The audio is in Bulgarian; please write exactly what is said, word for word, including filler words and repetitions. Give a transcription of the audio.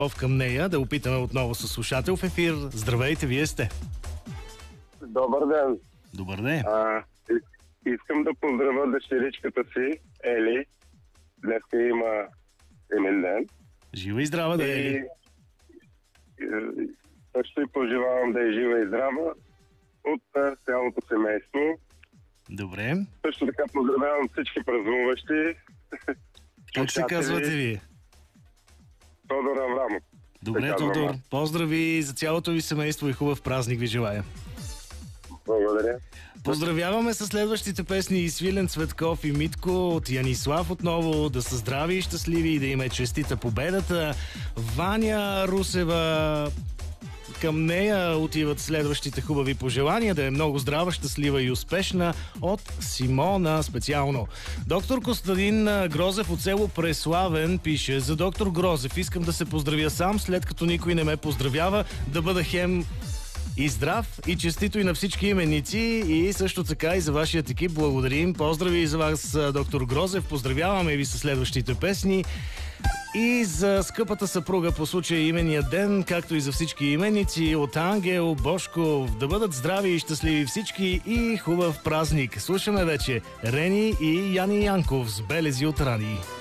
към нея, да опитаме отново с слушател в ефир. Здравейте, вие сте. Добър ден. Добър ден. А, искам да поздравя дъщеричката си, Ели. Днес има имен ден. Жива и здрава да е, Ели. И, също и пожелавам да е жива и здрава от а, цялото семейство. Добре. Също така поздравявам всички празнуващи. Как се казвате вие? Тодор Аврамов. Добре, Тодор. Поздрави за цялото ви семейство и хубав празник ви желая. Благодаря. Поздравяваме с следващите песни и Свилен Цветков и Митко от Янислав отново. Да са здрави и щастливи и да им е честита победата. Ваня Русева, към нея отиват следващите хубави пожелания. Да е много здрава, щастлива и успешна от Симона специално. Доктор Костадин Грозев от село Преславен пише: за доктор Грозев искам да се поздравя сам, след като никой не ме поздравява, да бъда хем и здрав, и честито и на всички именици, и също така и за вашият екип. Благодарим. Поздрави и за вас, доктор Грозев. Поздравяваме ви с следващите песни. И за скъпата съпруга по случая имения ден, както и за всички именици от Ангел Бошков. Да бъдат здрави и щастливи всички и хубав празник. Слушаме вече Рени и Яни Янков с Белези от рани.